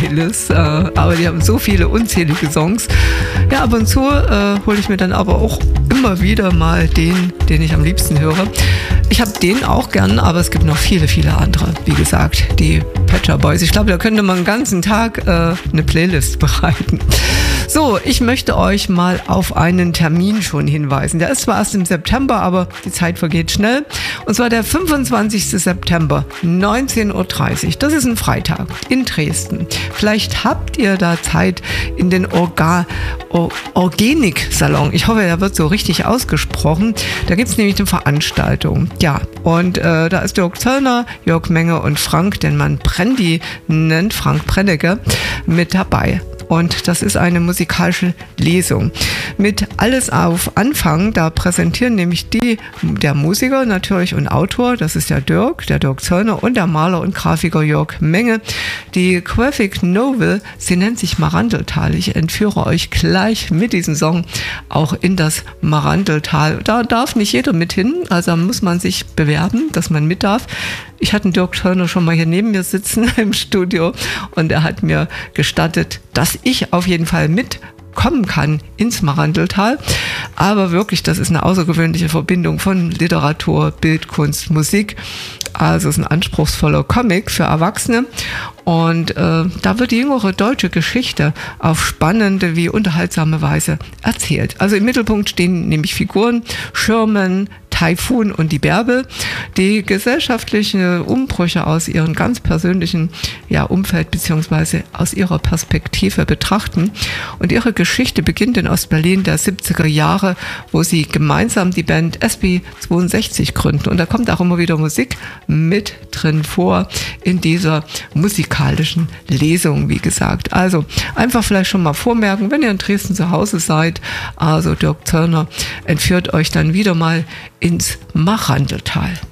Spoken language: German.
Playlist, aber die haben so viele unzählige Songs. Ja, ab und zu hole ich mir dann aber auch immer wieder mal den ich am liebsten höre. Ich habe den auch gern, aber es gibt noch viele, viele andere. Wie gesagt, die Pet Shop Boys. Ich glaube, da könnte man den ganzen Tag eine Playlist bereiten. So, ich möchte euch mal auf einen Termin schon hinweisen. Der ist zwar erst im September, aber die Zeit vergeht schnell. Und zwar der 25. September, 19.30 Uhr. Das ist ein Freitag in Dresden. Vielleicht habt ihr da Zeit in den Organic-Salon. Ich hoffe, der wird so richtig ausgesprochen. Da gibt es nämlich eine Veranstaltung. Ja, und da ist Dirk Zöllner, Jörg Menge und Frank, den man Prendi nennt, Frank Prennecke, mit dabei. Und das ist eine musikalische Lesung. Mit Alles auf Anfang, da präsentieren nämlich der Musiker natürlich und Autor, das ist der Dirk Zöllner und der Maler und Grafiker Jörg Menge, die Graphic Novel, sie nennt sich Marandeltal. Ich entführe euch gleich mit diesem Song auch in das Marandeltal. Da darf nicht jeder mit hin, also muss man sich bewerben, dass man mit darf. Ich hatte den Dirk Zöllner schon mal hier neben mir sitzen im Studio und er hat mir gestattet, dass ich auf jeden Fall mitkommen kann ins Marandeltal. Aber wirklich, das ist eine außergewöhnliche Verbindung von Literatur, Bildkunst, Musik. Also es ist ein anspruchsvoller Comic für Erwachsene. Und da wird die jüngere deutsche Geschichte auf spannende wie unterhaltsame Weise erzählt. Also im Mittelpunkt stehen nämlich Figuren, Schirmen, Taifun und die Bärbel, die gesellschaftliche Umbrüche aus ihrem ganz persönlichen Umfeld bzw. aus ihrer Perspektive betrachten. Und ihre Geschichte beginnt in Ostberlin der 70er Jahre, wo sie gemeinsam die Band SB62 gründen. Und da kommt auch immer wieder Musik mit drin vor in dieser musikalischen Lesung, wie gesagt. Also einfach vielleicht schon mal vormerken, wenn ihr in Dresden zu Hause seid, also Dirk Zöllner entführt euch dann wieder mal ins Marandeltal.